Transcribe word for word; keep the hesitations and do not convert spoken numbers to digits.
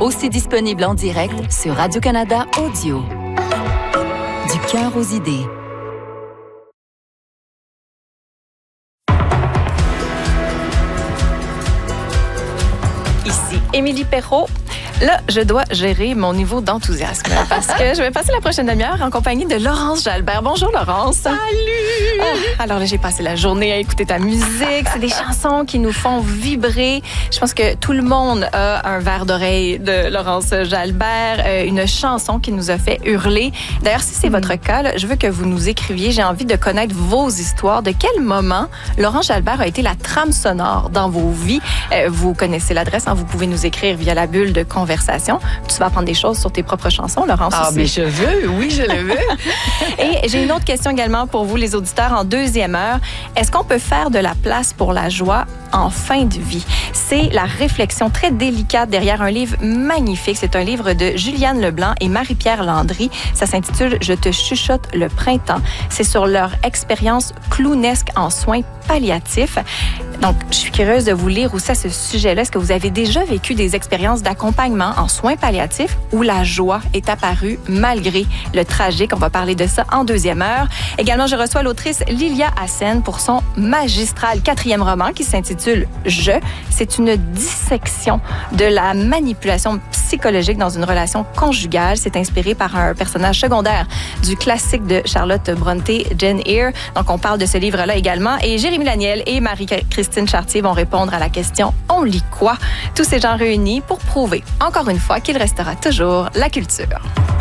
Aussi disponible en direct sur Radio-Canada Audio. Du cœur aux idées. Ici Émilie Perrault. Là, je dois gérer mon niveau d'enthousiasme parce que je vais passer la prochaine demi-heure en compagnie de Laurence Jalbert. Bonjour, Laurence. Salut! Ah, alors là, j'ai passé la journée à écouter ta musique. C'est des chansons qui nous font vibrer. Je pense que tout le monde a un verre d'oreille de Laurence Jalbert, euh, une chanson qui nous a fait hurler. D'ailleurs, si c'est mm. votre cas, là, je veux que vous nous écriviez. J'ai envie de connaître vos histoires. De quel moment Laurence Jalbert a été la trame sonore dans vos vies? Euh, vous connaissez l'adresse, hein? Vous pouvez nous écrire via la bulle de conversation. Tu vas apprendre des choses sur tes propres chansons, Laurence. Ah, aussi. mais je veux, oui, je le veux. Et j'ai une autre question également pour vous, les auditeurs, en deuxième heure. Est-ce qu'on peut faire de la place pour la joie en fin de vie? C'est la réflexion très délicate derrière un livre magnifique. C'est un livre de Juliane Leblanc et Marie-Pierre Landry. Ça s'intitule « Je te chuchote le printemps ». C'est sur leur expérience clownesque en soins palliatifs. Donc, je suis curieuse de vous lire aussi à ce sujet-là. Est-ce que vous avez déjà vécu des expériences d'accompagnement en soins palliatifs où la joie est apparue malgré le tragique? On va parler de ça en deuxième heure. Également, je reçois l'autrice Lilia Hassen pour son magistral quatrième roman qui s'intitule « Je ». C'est une dissection de la manipulation psychologique dans une relation conjugale. C'est inspiré par un personnage secondaire du classique de Charlotte Brontë, Jane Eyre. Donc, on parle de ce livre-là également. Et Jérémy Laniel et Marie-Christine Chartier vont répondre à la question « On lit quoi ?» Tous ces gens réunis pour prouver, encore une fois, qu'il restera toujours la culture.